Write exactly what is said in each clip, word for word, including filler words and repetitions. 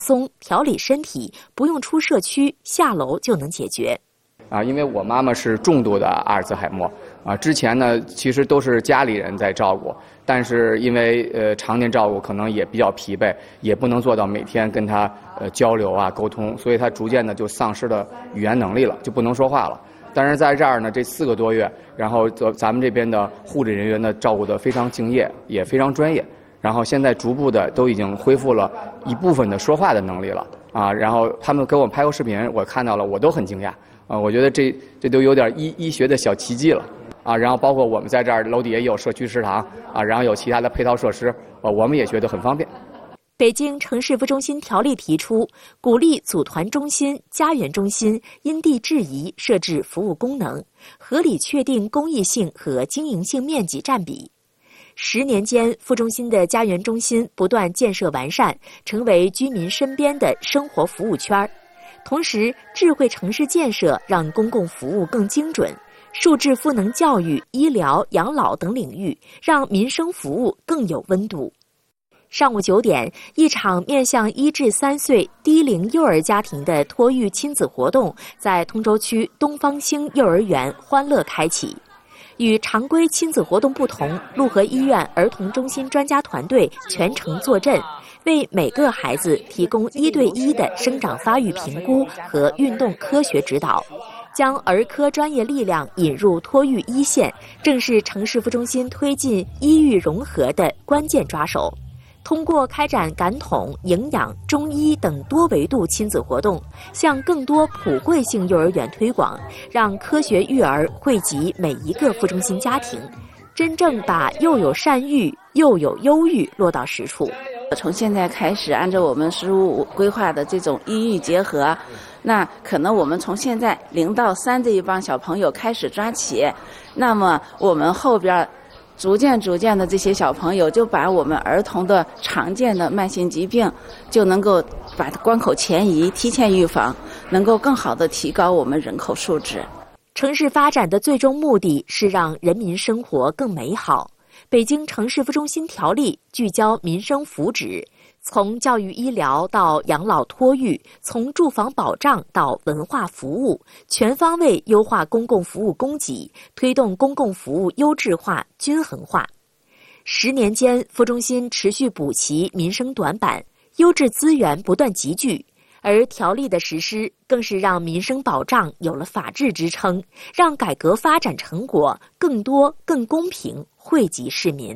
松调理身体，不用出社区，下楼就能解决。 啊，因为我妈妈是重度的阿尔兹海默啊，之前呢其实都是家里人在照顾，但是因为呃常年照顾可能也比较疲惫，也不能做到每天跟她呃交流啊沟通，所以她逐渐的就丧失了语言能力了，就不能说话了。但是在这儿呢，这四个多月，然后咱们这边的护理人员呢照顾得非常敬业，也非常专业，然后现在逐步的都已经恢复了一部分的说话的能力了啊。然后他们给我拍过视频，我看到了，我都很惊讶啊。我觉得这这都有点医医学的小奇迹了啊。然后包括我们在这儿楼底下也有社区食堂啊，然后有其他的配套设施，啊，我们也觉得很方便。 北京城市副中心条例提出，鼓励组团中心、家园中心因地制宜设置服务功能，合理确定公益性和经营性面积占比。十年间，副中心的家园中心不断建设完善，成为居民身边的生活服务圈。同时，智慧城市建设让公共服务更精准，数字赋能教育、医疗、养老等领域，让民生服务更有温度。上午九点，一场面向一至三岁低龄幼儿家庭的托育亲子活动在通州区东方兴幼儿园欢乐开启。与常规亲子活动不同，陆河医院儿童中心专家团队全程坐镇，为每个孩子提供一对一的生长发育评估和运动科学指导，将儿科专业力量引入托育一线，正是城市副中心推进医育融合的关键抓手。通过开展感统、营养、中医等多维度亲子活动，向更多普惠性幼儿园推广，让科学育儿惠及每一个副中心家庭，真正把又有善育又有优育落到实处。 从现在开始，按照我们“十五五”规划的这种医育结合，那可能我们从现在零到三这一帮小朋友开始抓起，那么我们后边逐渐逐渐的这些小朋友就把我们儿童的常见的慢性疾病就能够把关口前移，提前预防，能够更好的提高我们人口素质。 城市发展的最终目的是让人民生活更美好。北京城市副中心条例聚焦民生福祉，从教育医疗到养老托育，从住房保障到文化服务，全方位优化公共服务供给，推动公共服务优质化、均衡化。十年间，副中心持续补齐民生短板，优质资源不断集聚，而条例的实施更是让民生保障有了法治支撑，让改革发展成果更多、更公平惠及市民。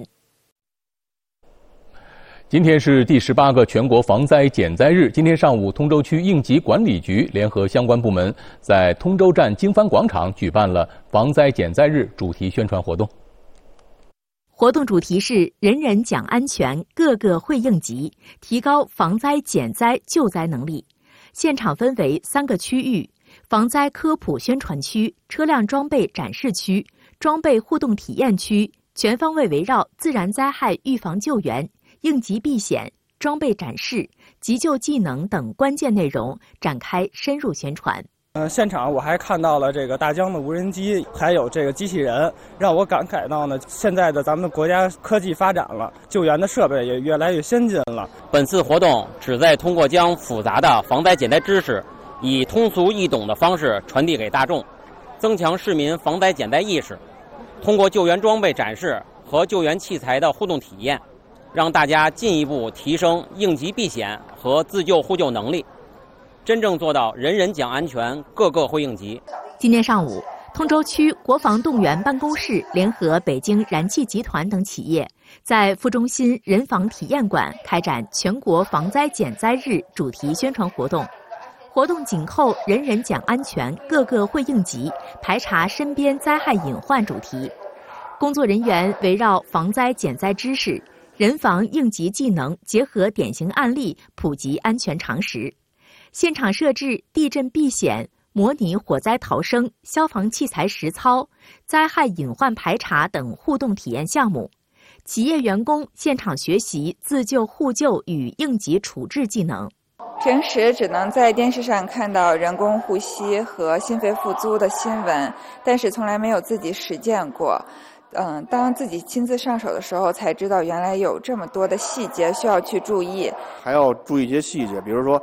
今天是第十八个全国防灾减灾日。今天上午，通州区应急管理局联合相关部门在通州站经幡广场举办了防灾减灾日主题宣传活动。 活动主题是“人人讲安全，个个会应急”，提高防灾减灾救灾能力。现场分为三个区域：防灾科普宣传区、车辆装备展示区、装备互动体验区，全方位围绕自然灾害预防救援、应急避险、装备展示、急救技能等关键内容展开深入宣传。 呃，现场我还看到了这个大疆的无人机，还有这个机器人，让我感慨到呢，现在的咱们的国家科技发展了，救援的设备也越来越先进了。 本次活动旨在通过将复杂的防灾减灾知识，以通俗易懂的方式传递给大众，增强市民防灾减灾意识。通过救援装备展示和救援器材的互动体验，让大家进一步提升应急避险和自救互救能力，真正做到人人讲安全，个个会应急。 今天上午，通州区国防动员办公室联合北京燃气集团等企业，在副中心人防体验馆开展全国防灾减灾日主题宣传活动。活动紧扣人人讲安全，个个会应急，排查身边灾害隐患主题。工作人员围绕防灾减灾知识、人防应急技能，结合典型案例，普及安全常识。现场设置地震避险、模拟火灾逃生、消防器材实操、灾害隐患排查等互动体验项目。企业员工现场学习自救互救与应急处置技能。 平时只能在电视上看到人工呼吸和心肺复苏的新闻，但是从来没有自己实践过。嗯，当自己亲自上手的时候，才知道原来有这么多的细节需要去注意， 还要注意一些细节，比如说